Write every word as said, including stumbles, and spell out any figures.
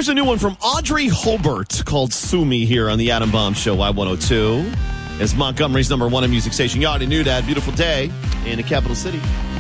Here's a new one from Audrey Hobart called Sue Me here on the Adam Bomb Show, Y one oh two. It's Montgomery's number one in music station. You already knew that. Beautiful day in the capital city.